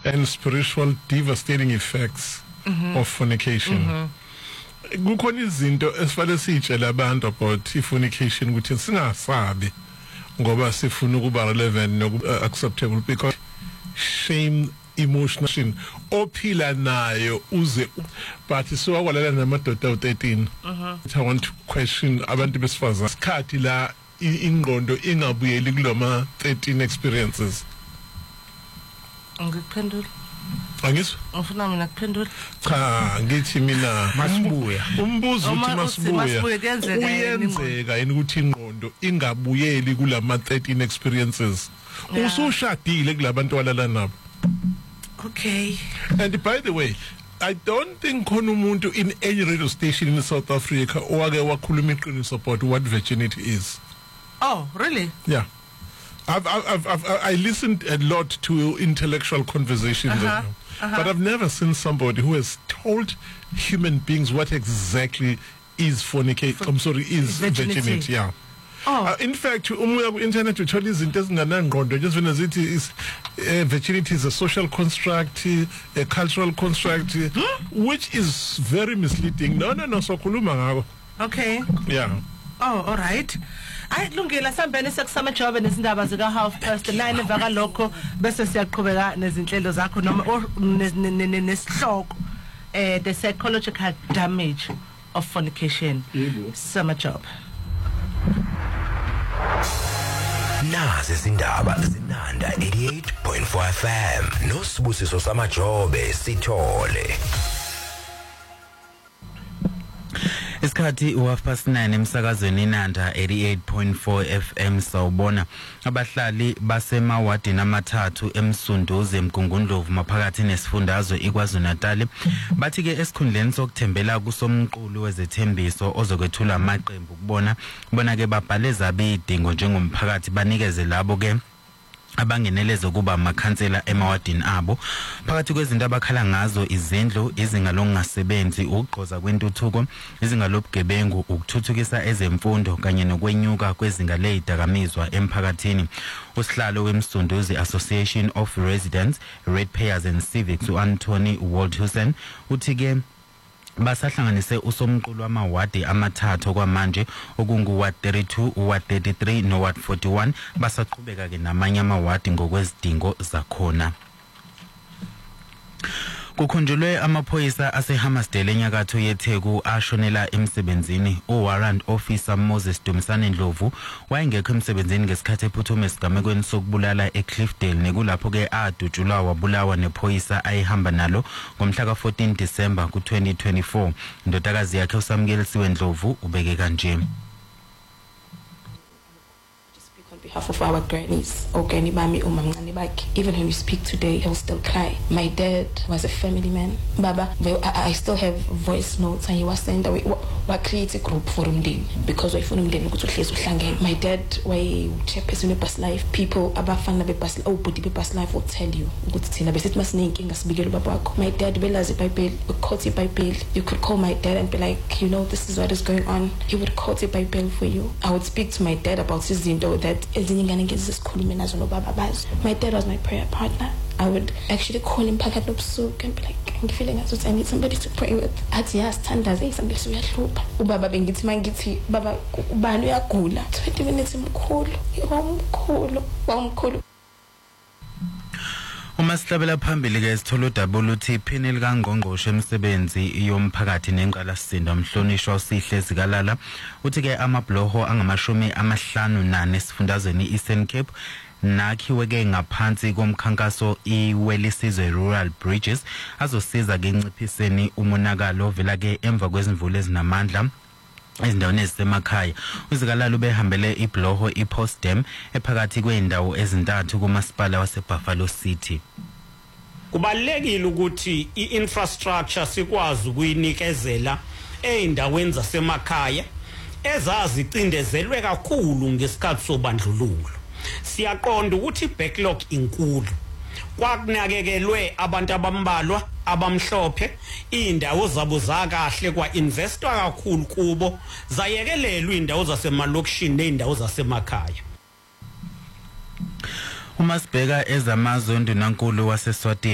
and spiritual devastating effects of fornication. Kukhona izinto esifale sitshela abantu about fornication ukuthi singasabi ngoba sifuna ukuba relevant noku acceptable, because shame emotion ophila nayo uze but siwakwalela namadoda u13. I want to question abantu besifazana isikhathi la ingqondo ingabuyeli kuloma 13 experiences. Ngikuphendula angizwa ufuna mina kuphendula cha ngithi mina masibuya umbuzo uthi masibuya kuyenzeka yini ukuthi ingqondo ingabuyeli kulama 13 experiences usushadile kulabantu walala nabo. Okay. And by the way, I don't think khona umuntu in any radio station in South Africa owake wakhuluma iqiniso about what virginity is. Oh, really? Yeah. I listened a lot to intellectual conversations, but I've never seen somebody who has told human beings what exactly is fornication. I'm sorry, is virginity. Yeah. Oh. In fact, internet we told izinto ezinganangqondo just when it is virginity is a social construct, a cultural construct, which is very misleading. No, so khuluma ngako. Okay. Yeah. Oh, all right. Ayilungile sambene sekusama job nezindaba zika 9:30 emva lokho bese siyaqhubeka nezinhlelo zakho noma nesihloko the psychological damage of fornication. Summer job. Nazi izindaba zinanda 88.4 FM noSibusiso Samajobe sithole. Isikhathi u9 emsakazweni inanda 88.4 FM sawubona abahlali basemawadini amathathu emsunduze eMgungundlovu maphakathi nesifundazwe iKwaZulu-Natal bathi ke esikhundleni sokuthembela kusomqulu wezethembiso ozokwethula amaqembu kubona ke babhaleza bidingo njengomphakathi banikeze labo ke abangeneleza kuba amakhansela emawadini abo. Phakathi kwezinto abakhala ngazo izindlu, izinga longasebenzi, ukugqoza kwentuthuko, izinga lobugebengu, ukuthuthukisa ezemfundo kanye nokwenyuka kwezinga lezidakamizwa emphakathini. Usihlalo weMsunduzi Association of Residents, Ratepayers and Civics uAnthony Waldhusen uthi ke basahlanganise usomqulu wamawadi amathathu kwamanje okunguward 32, uward 33 noward 41 basaqhubeka ke namanye amawadi ngokwezidingo zakhona. Kukhunjulwe amaphoyisa aseHammersdale enyakatho yeTheku ashonela emsebenzini. Warrant officer Moses Dumisane Ndlovu wayengekho emsebenzini ngesikhathi ephuthuma esigamekweni sokubulala eCliffdale nekulapho ke adutshulwa wabulawa nephoyisa ayihamba nalo ngomhla ka14 December ku2024. Indodakazi yakhe uSamkelisiwe Ndlovu ubeke kanje. On behalf of our grannies, or granny mami or mamncane bakhe, even when we speak today, I will still cry. My dad was a family man. Baba, I still have voice notes, and he was saying that we create a group for umndeni because we for umndeni ukuthi uhlezi uhlangene. My dad, way chairperson of Bus Life, people abafana bebus body bebus life will tell you ukuthi thina besithi masinenkinga sibikele ubaba wakho. My dad belazi iBhayibheli, uquote iBhayibheli. You could call my dad and be like, you know, this is what is going on. He would quote iBhayibheli for you. I would speak to my dad about izinto that my dad was my prayer partner. I would actually call him phakathi nobusuku and be like, I'm feeling as I need somebody to pray with. Athi yasithandaza somebody uyahlupha. Ubaba bengithi mangithi baba ubani uyagula 20 minutes wamkhulu. Uma sihlabela phambili ke sithola udaba oluthi iphini likangqongqoshe emsebenzi yomphakathi nenqala sizinda umhlonishwa uSihle Zikalala uthi ke amabloho angama-54 esifundazweni Eastern Cape nakhiwe ke ngaphansi komkhankaso iWelisizwe Rural Bridges azosiza ke enciphiseni umonakalo ovela ke emva kwezimvula ezinamandla ezindaweni ezisemakhaya. uZikalala ubehambele ibloho iPostdam ephakathi kweindawo ezintathu kumasipala waseBuffalo City. Kubalekile ukuthi iinfrastructure sikwazi ukuyinikezela eindaweni zasemakhaya ezazicindezelwe kakhulu ngesikhathi sobandlululo. Siyaqonda ukuthi backlog inkulu. Kwakunakekelwe abantu abambalwa abamhlophe indawo zabo zakahle kwa investwa kakhulu kubo zayekelelwe indawo zasemalokishini neindawo zasemakhaya. Uma sibheka ezamazwe uNdunankulu waseSwatini